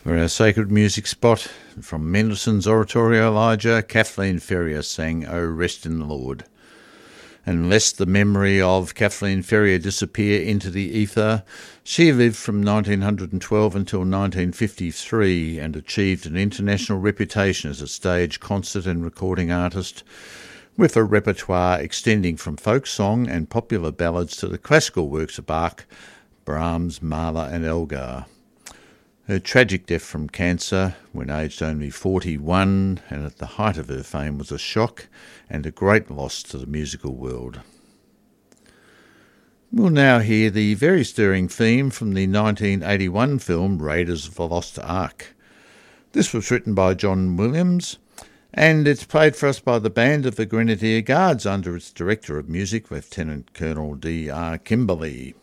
For our sacred music spot, from Mendelssohn's Oratorio Elijah, Kathleen Ferrier sang O Rest in the Lord. And lest the memory of Kathleen Ferrier disappear into the ether, she lived from 1912 until 1953 and achieved an international reputation as a stage, concert and recording artist, with a repertoire extending from folk song and popular ballads to the classical works of Bach, Brahms, Mahler and Elgar. Her tragic death from cancer, when aged only 41 and at the height of her fame, was a shock and a great loss to the musical world. We'll now hear the very stirring theme from the 1981 film Raiders of the Lost Ark. This was written by John Williams, and it's played for us by the Band of the Grenadier Guards under its Director of Music, Lieutenant Colonel D.R. Kimberley.